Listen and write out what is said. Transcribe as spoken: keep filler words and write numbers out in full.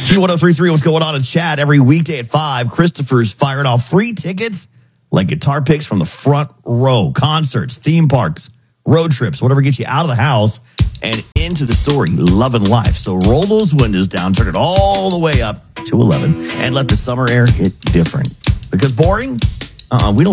Q one oh three point three, what's going on in chat? Every weekday at five, Christopher's firing off free tickets like guitar picks from the front row. Concerts, theme parks, road trips, whatever gets you out of the house and into the story, loving life. So roll those windows down, turn it all the way up to eleven, and let the summer air hit different. Because boring? Uh-uh, we don't